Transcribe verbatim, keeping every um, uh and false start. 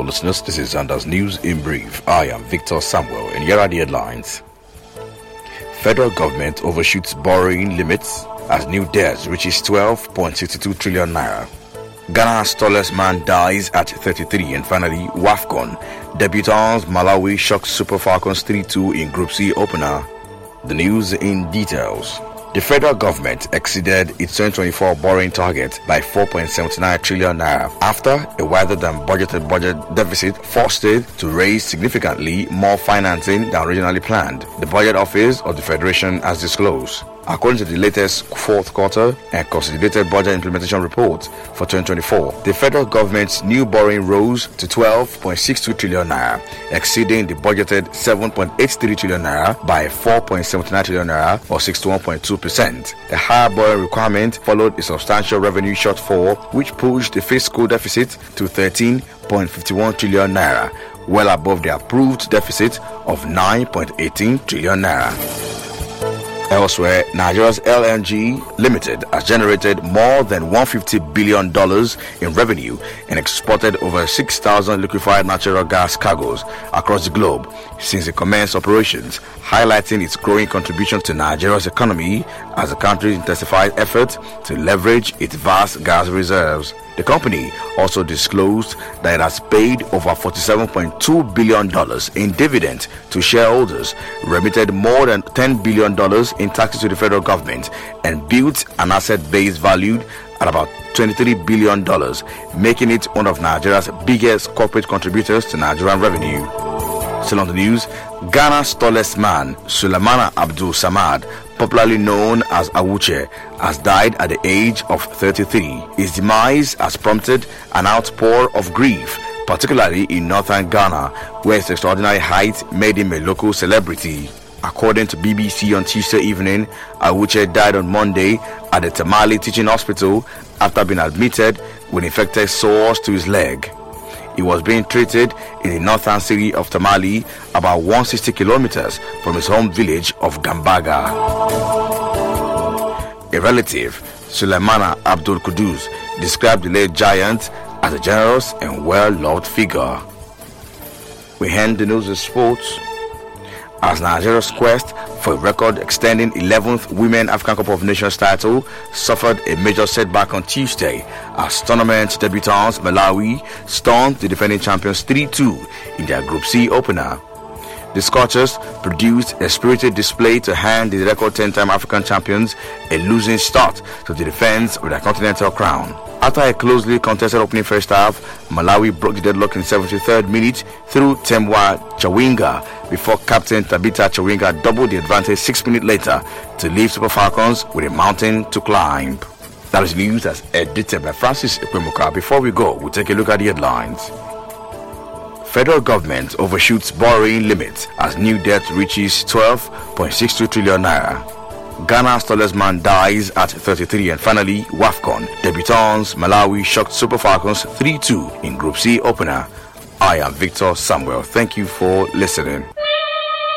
listeners. This is Zanda's News in Brief. I am Victor Samuel, and here are the headlines. Federal government overshoots borrowing limits as new debt reaches twelve point six two trillion naira. Ghana's tallest man dies at thirty-three, and finally, WAFCON. Debutants Malawi shocks Super Falcons three two in Group C opener. The news in details. The federal government exceeded its twenty twenty-four borrowing target by four point seven nine trillion naira after a wider than budgeted budget deficit forced it to raise significantly more financing than originally planned, the Budget Office of the Federation has disclosed. According to the latest fourth quarter and consolidated budget implementation report for twenty twenty-four, the federal government's new borrowing rose to twelve point six two trillion naira, exceeding the budgeted seven point eight three trillion naira by four point seven nine trillion naira or sixty-one point two percent. The higher borrowing requirement followed a substantial revenue shortfall, which pushed the fiscal deficit to thirteen point five one trillion naira, well above the approved deficit of nine point one eight trillion naira. Elsewhere, Nigeria's L N G Limited has generated more than one hundred fifty billion dollars in revenue and exported over six thousand liquefied natural gas cargoes across the globe since it commenced operations, highlighting its growing contribution to Nigeria's economy as the country intensifies efforts to leverage its vast gas reserves. The company also disclosed that it has paid over forty-seven point two billion dollars in dividends to shareholders, remitted more than ten billion dollars in taxes to the federal government, and built an asset base valued at about twenty-three billion dollars, making it one of Nigeria's biggest corporate contributors to Nigerian revenue. Still on the news, Ghana's tallest man, Sulemana Abdul Samad, popularly known as Awuche, has died at the age of thirty-three. His demise has prompted an outpour of grief, particularly in northern Ghana, where his extraordinary height made him a local celebrity. According to B B C on Tuesday evening, Awuche died on Monday at the Tamale Teaching Hospital after being admitted with infected sores to his leg. He was being treated in the northern city of Tamale, about one hundred sixty kilometers from his home village of Gambaga. A relative, Sulemana Abdul Kudus, described the late giant as a generous and well-loved figure. We end the news with sports as Nigeria's quest for a record-extending eleventh Women African Cup of Nations title suffered a major setback on Tuesday as tournament debutants Malawi stunned the defending champions three two in their Group C opener. The Scorchers produced a spirited display to hand the record ten-time African champions a losing start to the defense of their continental crown. After a closely contested opening first half, Malawi broke the deadlock in the seventy-third minute through Temwa Chawinga before captain Tabitha Chawinga doubled the advantage six minutes later to leave Super Falcons with a mountain to climb. That is news as edited by Francis Ekwemuka. Before we go, we'll take a look at the headlines. Federal government overshoots borrowing limits as new debt reaches twelve point six two trillion naira. Ghana's tallest man dies at thirty-three, and finally, WAFCON. Debutants Malawi shocked Super Falcons three two in Group C opener. I am Victor Samuel. Thank you for listening.